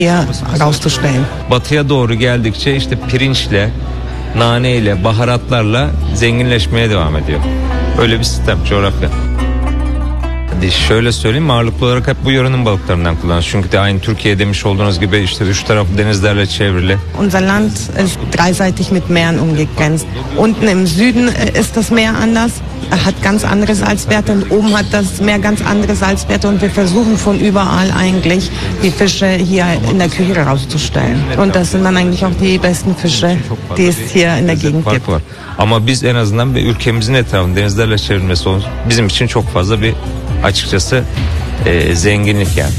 herauszustellen. Batıya doğru geldikçe işte pirinçle, naneyle, baharatlarla zenginleşmeye devam ediyor. Öyle bir sistem, coğrafya. Şöyle söyleyeyim, ağırlıklı olarak hep bu yörenin balıklarından kullanıyoruz. Çünkü de aynı Türkiye demiş olduğunuz gibi işte üç tarafı denizlerle çevrili. Unser Land ist dreiseitig mit Meeren umgegrenzt. Unten im Süden ist das Meer anders, hat ganz andere Salzwerte und oben hat das Meer ganz andere Salzwerte und wir versuchen von überall eigentlich die Fische hier in der Küche rauszustellen. Und das sind dann eigentlich auch die besten Fische, die es hier in der Gegend gibt. Ama biz en azından bir ülkemizin etrafında denizlerle çevrilmesi bizim için çok fazla bir açıkçası zenginlik yani.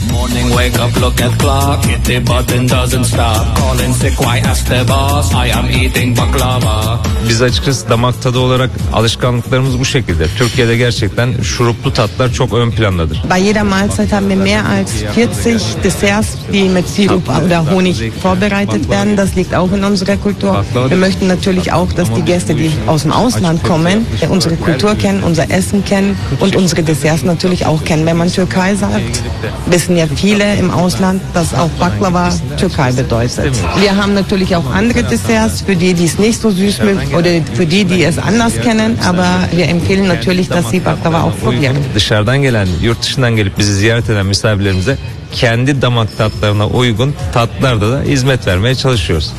Biz açıkçası damak tadı olarak alışkanlıklarımız bu şekilde. Türkiye'de gerçekten şuruplu tatlar çok ön plandadır. Bei jeder Mahlzeit haben wir mehr als 40 Desserts, die mit Sirup oder Honig vorbereitet werden. Das liegt auch in unserer Kultur. Wir möchten natürlich auch, dass die Gäste, die aus dem Ausland kommen, unsere Kultur kennen, unser Essen kennen und unsere Desserts natürlich auch kennen. Wenn man Türkei sagt, wissen ja viele im Ausland, dass auch Baklava Türkei bedeutet. Wir haben natürlich auch andere Desserts für die, die es nicht so süß mögen oder für die, die es anders kennen, aber wir empfehlen natürlich, dass sie Baklava auch probieren. Dışarıdan gelen, yurt dışından gelip bizi ziyaret eden misafirlerimize kendi damak tatlarına uygun tatlarda da hizmet vermeye çalışıyoruz.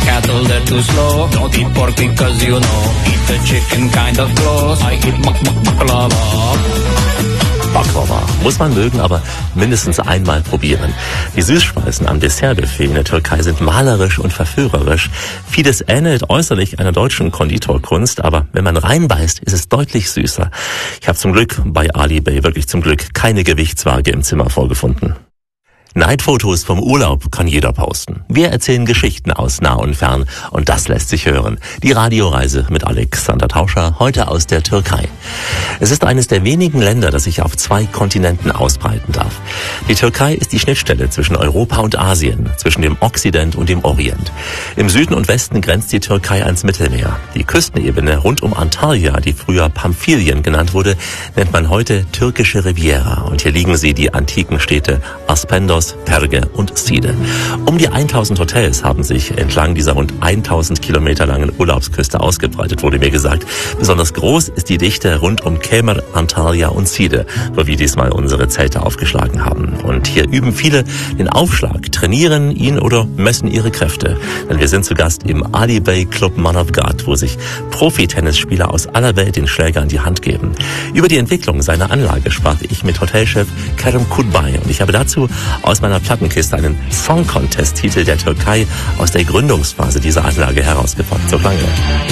Baklava muss man mögen, aber mindestens einmal probieren. Die Süßspeisen am Dessertbuffet in der Türkei sind malerisch und verführerisch. Vieles ähnelt äußerlich einer deutschen Konditorkunst, aber wenn man reinbeißt, ist es deutlich süßer. Ich habe zum Glück bei Ali Bey, wirklich zum Glück, keine Gewichtswaage im Zimmer vorgefunden. Neidfotos vom Urlaub kann jeder posten. Wir erzählen Geschichten aus nah und fern und das lässt sich hören. Die Radioreise mit Alexander Tauscher, heute aus der Türkei. Es ist eines der wenigen Länder, das sich auf 2 Kontinenten ausbreiten darf. Die Türkei ist die Schnittstelle zwischen Europa und Asien, zwischen dem Okzident und dem Orient. Im Süden und Westen grenzt die Türkei ans Mittelmeer. Die Küstenebene rund um Antalya, die früher Pamphylien genannt wurde, nennt man heute türkische Riviera. Und hier liegen sie, die antiken Städte Aspendos, Perge und Side. Um die 1000 Hotels haben sich entlang dieser rund 1000 Kilometer langen Urlaubsküste ausgebreitet, wurde mir gesagt. Besonders groß ist die Dichte rund um Kemer, Antalya und Side, wo wir diesmal unsere Zelte aufgeschlagen haben. Und hier üben viele den Aufschlag, trainieren ihn oder messen ihre Kräfte. Denn wir sind zu Gast im Ali Bey Club Manavgat, wo sich Profi-Tennisspieler aus aller Welt den Schläger in die Hand geben. Über die Entwicklung seiner Anlage sprach ich mit Hotelchef Kerem Kurbay und ich habe dazu aus meiner Plattenkiste einen Song-Contest-Titel der Türkei aus der Gründungsphase dieser Anlage herausgepackt. So lange.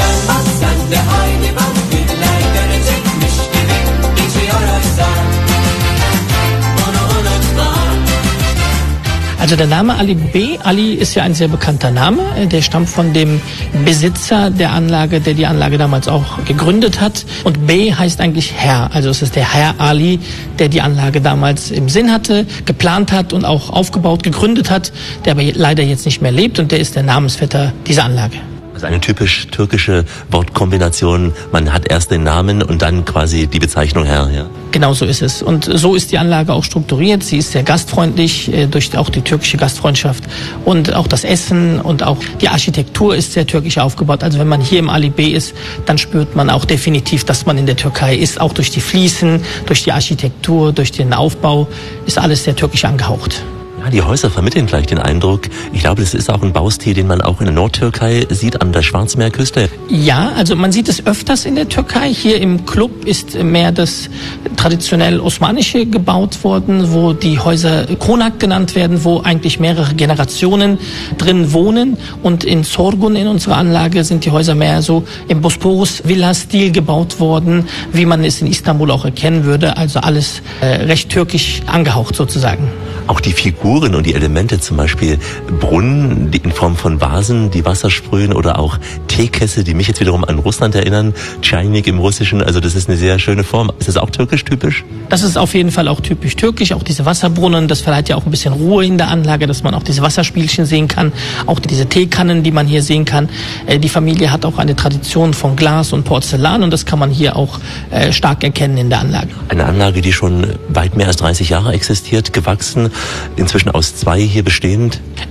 Also der Name Ali Bey, Ali ist ja ein sehr bekannter Name, der stammt von dem Besitzer der Anlage, der die Anlage damals auch gegründet hat. Und Bey heißt eigentlich Herr, also es ist der Herr Ali, der die Anlage damals im Sinn hatte, geplant hat und auch aufgebaut, gegründet hat, der aber leider jetzt nicht mehr lebt und der ist der Namensvetter dieser Anlage. Das ist eine typisch türkische Wortkombination. Man hat erst den Namen und dann quasi die Bezeichnung Herr. Ja. Genau so ist es. Und so ist die Anlage auch strukturiert. Sie ist sehr gastfreundlich, durch auch die türkische Gastfreundschaft. Und auch das Essen und auch die Architektur ist sehr türkisch aufgebaut. Also wenn man hier im Ali Bey ist, dann spürt man auch definitiv, dass man in der Türkei ist. Auch durch die Fliesen, durch die Architektur, durch den Aufbau ist alles sehr türkisch angehaucht. Ja, die Häuser vermitteln gleich den Eindruck. Ich glaube, das ist auch ein Baustil, den man auch in der Nordtürkei sieht, an der Schwarzmeerküste. Ja, also man sieht es öfters in der Türkei. Hier im Club ist mehr das traditionell Osmanische gebaut worden, wo die Häuser Konak genannt werden, wo eigentlich mehrere Generationen drin wohnen. Und in Sorgun, in unserer Anlage, sind die Häuser mehr so im Bosporus-Villa-Stil gebaut worden, wie man es in Istanbul auch erkennen würde. Also alles recht türkisch angehaucht sozusagen. Auch die Figuren und die Elemente, zum Beispiel Brunnen die in Form von Vasen, die Wasser sprühen oder auch Teekessel, die mich jetzt wiederum an Russland erinnern, Çaynik im Russischen, also das ist eine sehr schöne Form. Ist das auch türkisch typisch? Das ist auf jeden Fall auch typisch türkisch, auch diese Wasserbrunnen, das verleiht ja auch ein bisschen Ruhe in der Anlage, dass man auch diese Wasserspielchen sehen kann, auch diese Teekannen, die man hier sehen kann. Die Familie hat auch eine Tradition von Glas und Porzellan und das kann man hier auch stark erkennen in der Anlage. Eine Anlage, die schon weit mehr als 30 Jahre existiert, gewachsen. Inzwischen inzwischen aus 2 hier bestehend?